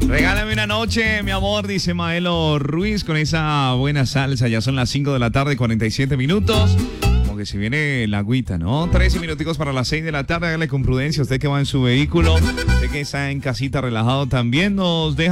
Regálame una noche, mi amor, dice Maelo Ruiz, con esa buena salsa. Ya son las 5 de la tarde, 47 minutos. Como que se viene la agüita, ¿no? 13 minuticos para las 6 de la tarde. Hágale con prudencia. Usted que va en su vehículo, usted que está en casita relajado también, nos deja